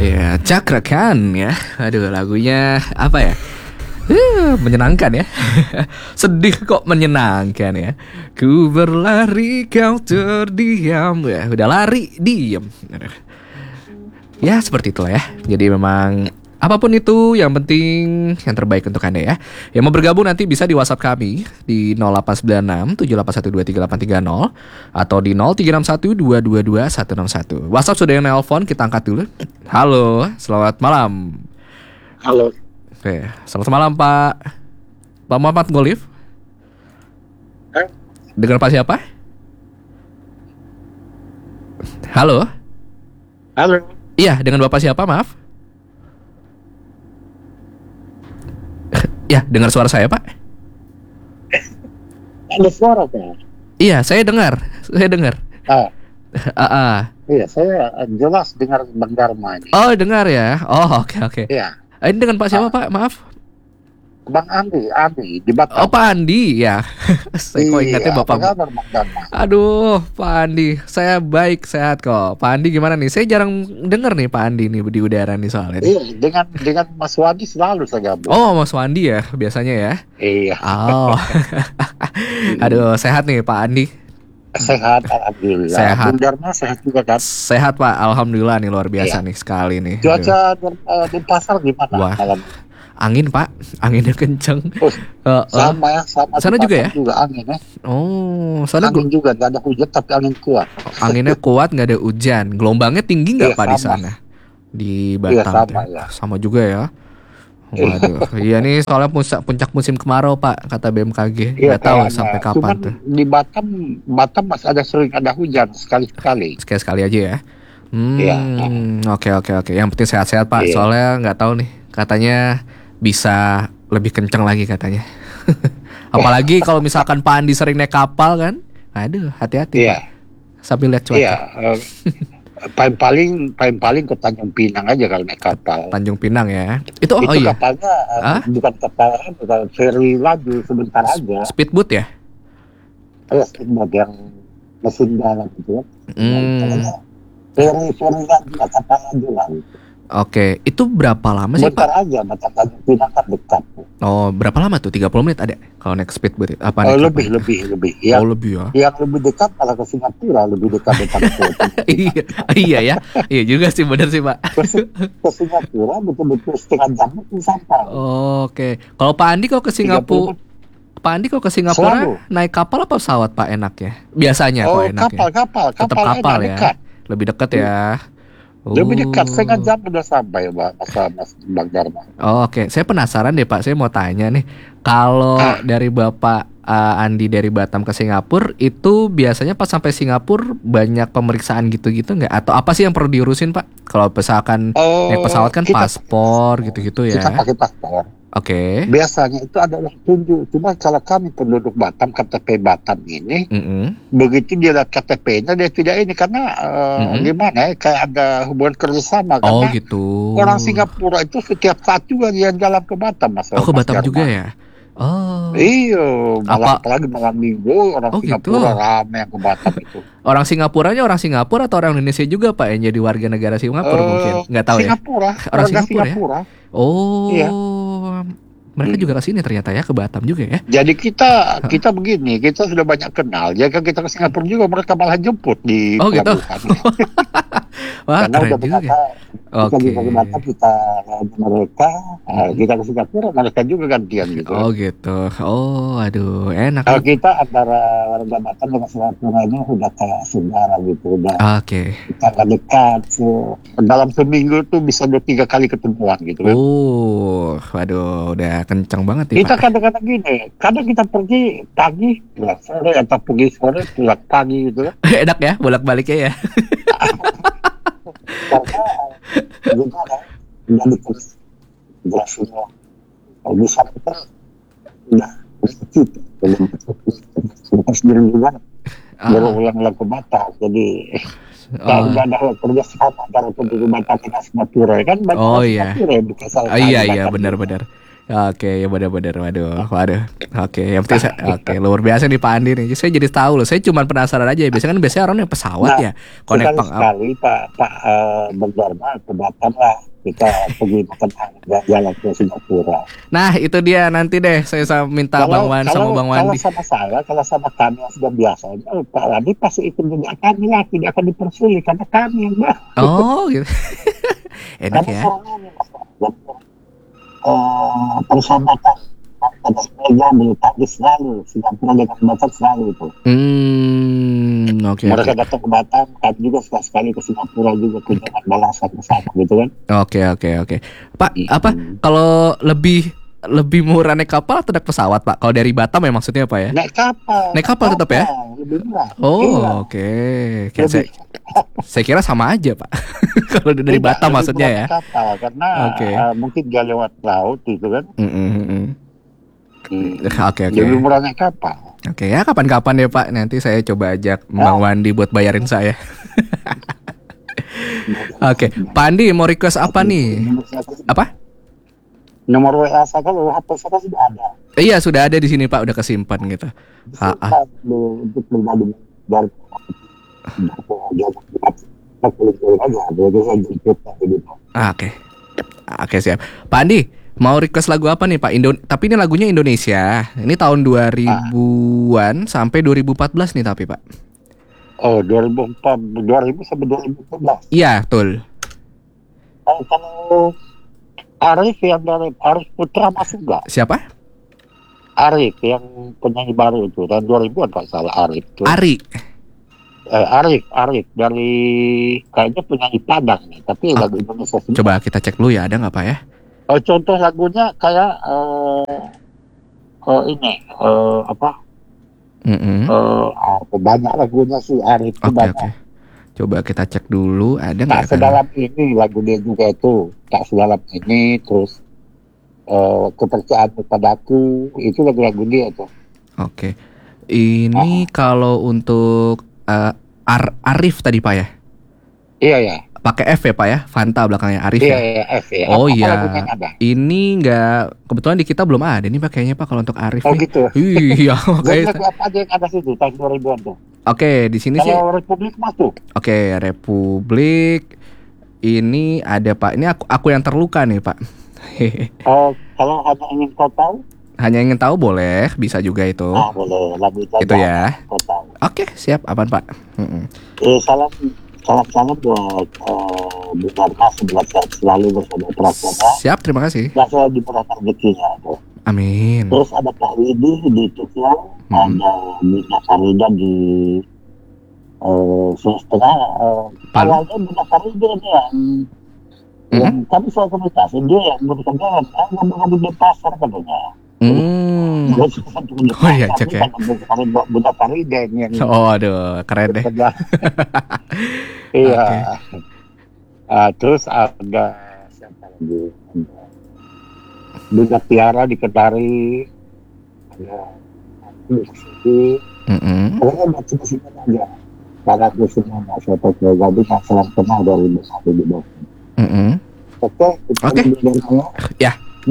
Ya, cakrakan ya. Aduh, lagunya apa ya? Menyenangkan ya. Sedih kok menyenangkan ya. Ku berlari kau terdiam. Ya, udah lari diam. Ya, seperti itulah ya. Jadi memang apapun itu yang penting yang terbaik untuk Anda ya. Yang mau bergabung nanti bisa di WhatsApp kami di 0896 7812330 atau di 0361 222 161. WhatsApp sudah yang nelpon, kita angkat dulu. Halo, selamat malam. Halo. Oke, selamat malam Pak. Pak Muhammad Golif. Dengan Pak siapa? Halo. Halo. Iya, dengan Bapak siapa, maaf? Ya, dengar suara saya, Pak? Ada suara, Pak? Iya, saya dengar. Iya, saya jelas dengar Bang Dharma ini. Oh, dengar ya. Oh, oke. Iya. Ini dengan Pak siapa, Pak? Maaf. Bang Andi di Batam. Oh, Pak Andi, ya. Saya kok ingatnya Bapak. Apa kabar, Bang Dharma? Aduh, Pak Andi, saya baik, sehat kok. Pak Andi gimana nih? Saya jarang dengar nih Pak Andi nih di udara nih soalnya. Iya, dengan Mas Wandi selalu saya gabung. Oh, Mas Wandi ya biasanya ya. Iya. Oh. Aduh, sehat nih Pak Andi. Sehat, alhamdulillah. Sehat. Bang Dharma sehat juga kan? Sehat Pak, alhamdulillah nih luar biasa nih sekali nih. Cuaca di pasar gimana? Wah. Malam? Angin Pak, anginnya kenceng. Sama ya, sama. Sana juga ya? Juga angin ya. Oh, sana angin juga, nggak ada hujan tapi angin kuat. Anginnya kuat, nggak ada hujan. Gelombangnya tinggi nggak Pak sama. di sana? Di Iya, Batam. sama, ya. Sama juga ya. Waduh, iya nih soalnya puncak musim kemarau Pak, kata BMKG. Nggak tahu sampai kapan cuman tuh. Di Batam masih sering ada hujan sekali-sekali. Sekali aja ya. Iya. Oke. Yang penting sehat-sehat Pak. Iya. Soalnya nggak tahu nih, katanya bisa lebih kenceng lagi katanya. Apalagi kalau misalkan Pak Andi sering naik kapal kan. Aduh, hati-hati Iya. Pak. Sambil lihat cuaca. Iya. Paling ke Tanjung Pinang aja kalau naik kapal. Tanjung Pinang ya. Itu iya. Kapalnya bukan bukan ferry lagi, sebentar aja. Speedboat ya? Speedboat yang mesin dalam itu. Ferry lagi, kapal aja lah. Oke, itu berapa lama sih bentar Pak? Aja, Tanjung Pinang kan dekat. Oh, berapa lama tuh? 30 menit ada kalau naik speedboat itu? Apa lebih. Yang, lebih ya. Yang lebih dekat malah ke Singapura, lebih dekat. Iya ya. Iya juga sih, benar sih Pak. Ke Singapura betul-betul setengah jam itu sampai. Oke. Kalau Pak Andi kalau ke Singapura, Selalu. naik kapal apa pesawat Pak enaknya? Biasanya kok enaknya. Kapal. Tetap kapal ya. Dekat. Lebih dekat ya. Lebih dekat, setengah jam udah sampai Mas Bang Dharma. Oh, oke. Saya penasaran deh Pak, saya mau tanya nih. Kalau dari Bapak Andi dari Batam ke Singapura, itu biasanya pas sampai Singapura banyak pemeriksaan gitu-gitu nggak? Atau apa sih yang perlu diurusin Pak? Kalau misalkan naik pesawat kan paspor gitu-gitu ya. Kita pakai paspor. Oke. Biasanya itu adalah tunjuk. Cuma kalau kami penduduk Batam, KTP Batam ini, begitu dia lihat KTP-nya dia tidak ini karena gimana ya, kayak ada hubungan kerjasama. Oh karena gitu. Orang Singapura itu setiap saat juga dia jalan ke Batam, Mas. Oh, ke Batam juga ya? Oh. Iya, apalagi malam minggu orang Singapura gitu. ramai yang ke Batam itu. Orang Singapuranya orang Singapura atau orang Indonesia juga Pak yang jadi warga negara Singapura mungkin? Nggak tahu Singapura, ya? Orang Singapura ya? Oh. Iya. Mereka juga kesini ternyata ya, ke Batam juga ya. Jadi kita begini, kita sudah banyak kenal. Jika kita ke Singapura juga mereka malah jemput di pelabuhan. Gitu. Wah, karena keren juga ya. Kita di Batam kita mereka, kita ke Singapura mereka juga gantian gitu. Oh gitu. Oh, aduh, enak. Kalau kita antara warga Batam dengan Singapura ini sudah kayak saudara gitu, udah. Oke. Kita dekat. Dalam seminggu tuh bisa 2-3 kali ketemuan gitu kan. Oh, waduh, udah kencang banget ya kita Pak. kadang-kadang gini, kadang kita pergi pagi pulang sore atau pergi sore pulang pagi gitu kan. Enak ya bolak-baliknya ya. Karena juga kan jadi terus jelas semua bisa kita udah terus juga berulang-ulang ke Batam, jadi nggak ada kerja sama antara penduduk Batam dan Singapura kan. Oh iya. Singapura, bukan salah Iya benar-benar. Oke, ya benar-benar. Waduh. Oke, yang penting oke, luar biasa nih Pak Andi nih. Saya jadi tahu loh. Saya cuma penasaran aja. Biasanya orang yang pesawat ya. Connect sekali Pak Bang Dharma ke Batam lah. Kita pergi makan jalan ke Singapura. Nah, itu dia nanti deh saya minta Bang Wan sama Bang Wandi. Kalau sama kami yang sudah biasa, Pak Wandi pasti ikut juga kami lah, tidak akan dipersulit karena kami yang Oh, gitu. Enak ya. Persahabatan pada meja bulu tangkis selalu, Singapura dengan Batam selalu itu. Oke. Mereka datang ke Batam, kami juga sekali ke Singapura juga kunjungan balasan bersama gitu kan. Oke. Pak, apa kalau lebih murah naik kapal atau naik pesawat Pak? Kalau dari Batam ya maksudnya apa ya? Naik kapal tetap ya? Lebih murah. Oke. Saya kira sama aja Pak. Kalau dari Batam maksudnya ya. Kapal karena mungkin dia lewat laut gitu kan. Oke. Lebih murah naik kapal. Oke ya, kapan-kapan ya Pak. Nanti saya coba ajak Bang Wandi buat bayarin saya. Oke, Pak Andi mau request apa nih? Apa? Nomor WA saya kalau HP saya sudah ada. Iya, sudah ada di sini Pak, udah kesimpan gitu. Untuk berbagi dari Oke, siap. Pak Andi, mau request lagu apa nih Pak? Tapi ini lagunya Indonesia. Ini tahun 2000-an sampai 2014 nih tapi Pak. Oh, 2000 sampai 2014. Iya, betul. Kalau Arif yang dari Arif Putra masuk gak? Siapa? Arif yang penyanyi baru itu tahun 2000-an kalau salah Arif tuh. Arif dari kayaknya penyanyi Padang nih, tapi lagu Indonesia semua. Coba kita cek dulu ya, ada nggak Pak ya? Contoh lagunya kayak banyak lagunya si Arif itu banyak. Oke. Coba kita cek dulu, ada nggak? Tak sedalam ini lagu dia juga itu, tak sedalam ini, terus kepercayaan padaku, itu lagu-lagu dia tuh. Oke, ini kalau untuk Arif tadi Pak ya? Iya. Pakai F ya Pak ya? Fanta belakangnya Arif ya? Iya, F ya. Oh iya. Ini nggak, kebetulan di kita belum ada nih pakainya Pak kalau untuk Arif. Oh nih. Gitu. Iya. Makanya. Lagu apa aja yang ada situ tahun 2000-an tuh? Oke, di sini sih. Kalau Republik masuk. Oke, Republik. Ini ada Pak. Ini aku yang terluka nih Pak. Kalau hanya ingin kau tahu? Hanya ingin tahu boleh, bisa juga itu. Boleh. Lagu itu ya. Oke, siap. Apaan Pak? Salam buat Bu Dharma, sebelah sehat selalu bersama operasional. Siap, terima kasih. Dan selalu dimurahkan rezekinya. Amin. Terus ada Pak Widi di Tokyo, ada Mina Farida di Sulawesi. Awalnya Mina Farida ini yang kami soal komunikasi, dia yang memberikan jalan, ngomong di pasar katanya. Oh iya, cek ya. Bunda Farida ini. Oh aduh, keren deh. Iya. Terus ada siapa lagi? Bunda Tiara di Kedari. Ada di sini. Pokoknya macam-macam aja. Para semua masyarakat jadi salam kenal dari bersatu di bawah. Oke. Ya.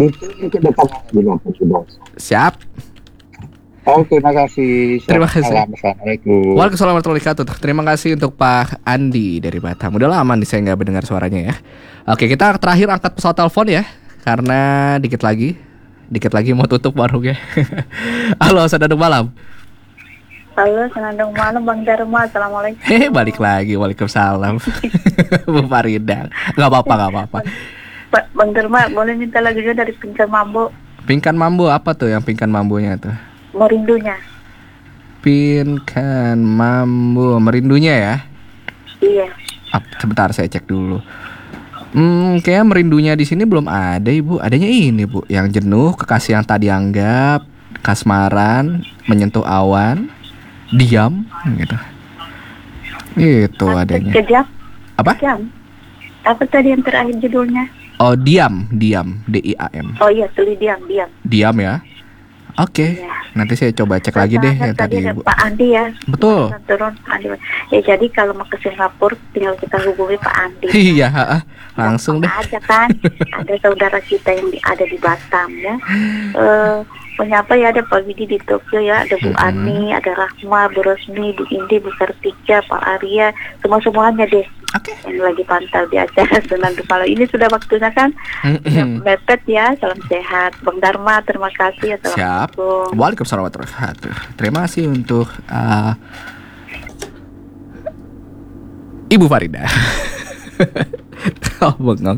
Siap. Terima kasih. Terima kasih. Assalamualaikum. Waalaikumsalam warahmatullahi wabarakatuh. Terima kasih untuk Pak Andi dari Batam. Udah lama nih saya nggak mendengar suaranya ya. Oke, kita terakhir angkat pesawat telepon ya, karena dikit lagi mau tutup warungnya. Halo, Senandung Malam. Halo, Senandung Malam, Bang Dharma. Assalamualaikum. Balik lagi. Waalaikumsalam. Bu Farida. Nggak apa-apa. Bang Dharma, boleh minta lagunya dari Pingkan Mambo? Pingkan Mambo apa tuh yang Pingkan Mambonya tuh? Merindunya. Pingkan Mambo, merindunya ya? Iya. Sebentar saya cek dulu. Kayaknya merindunya di sini belum ada Ibu. Adanya ini Bu, yang jenuh, kekasih yang tak dianggap, kasmaran, menyentuh awan, diam, gitu. Itu adanya. Kejam. Apa? Kejam. Apa tadi yang terakhir judulnya? Oh, diam, DIAM. Oh iya, tulis diam. Diam ya. Oke, Iya. nanti saya coba cek lagi deh yang Tadi tadi ada Ibu. Pak Andi ya. Betul. Turun Andi. Ya jadi kalau mau ke Singapura tinggal kita hubungi Pak Andi. Iya, langsung deh. Aja kan. Ada saudara kita yang ada di Batam ya. Penyapa ya, ada Pak Widi di Tokyo ya, ada Bu Ani, ada Rahma, Bu Rosmi, Bu Indi, Bu Kartika, Pak Arya, semuanya deh. Oke. Yang lagi pantau di acara Senandung Malam ini sudah waktunya kan. Mepet ya, salam sehat. Bang Dharma, terima kasih. Siap. Assalamualaikum. Waalaikumsalam warahmatullahi wabarakatuh. Terima kasih untuk Ibu Farida. Oh, bengong.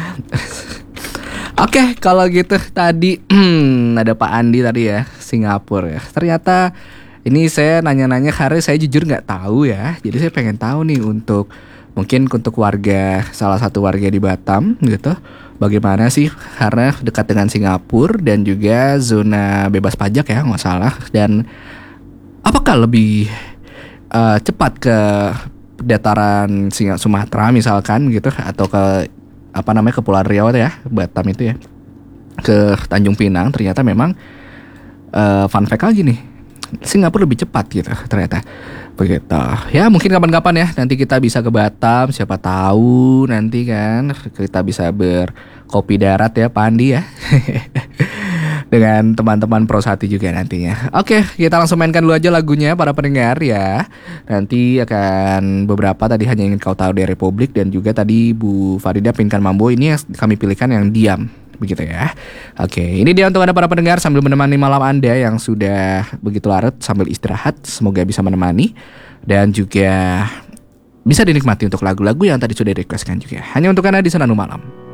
Oke, kalau gitu tadi ada Pak Andi tadi ya, Singapura ya. Ternyata ini saya nanya-nanya karena saya jujur nggak tahu ya. Jadi saya pengen tahu nih mungkin untuk warga, salah satu warga di Batam gitu, bagaimana sih karena dekat dengan Singapura dan juga zona bebas pajak ya nggak salah. Dan apakah lebih cepat ke dataran Sumatera misalkan gitu, atau ke Kepulauan Riau ya, Batam itu ya, ke Tanjung Pinang. Ternyata memang fun fact lagi nih, Singapura lebih cepat gitu ternyata. Begitu. Ya mungkin kapan-kapan ya nanti kita bisa ke Batam, siapa tahu nanti kan kita bisa berkopi darat ya Pak Andi ya. Dengan teman-teman Prosati juga nantinya. Oke, kita langsung mainkan dulu aja lagunya para pendengar ya. Nanti akan beberapa tadi hanya ingin kau tahu dari Republik, dan juga tadi Bu Farida pinkan mambo, ini yang kami pilihkan yang diam. Begitu ya. Oke, ini dia untuk Anda para pendengar sambil menemani malam Anda yang sudah begitu larut sambil istirahat. Semoga bisa menemani dan juga bisa dinikmati untuk lagu-lagu yang tadi sudah di requestkan juga. Hanya untuk Anda di Senandung Malam.